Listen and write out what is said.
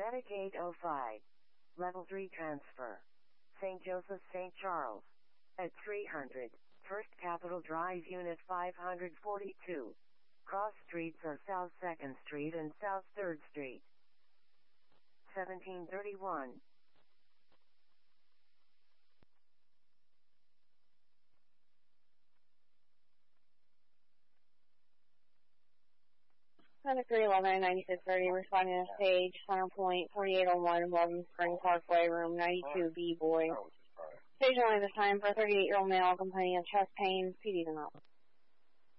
Medicaid 05. Level 3 transfer. St. Joseph, St. Charles. At 300, First Capitol Drive, Unit 542. Cross streets are South 2nd Street and South 3rd Street. 1731. Center 311, 9630, responding to stage, center point 4801, Weldon Spring Parkway, room 92B, boy. Stage only this time for a 38-year-old male complaining of chest pain, PD's and up.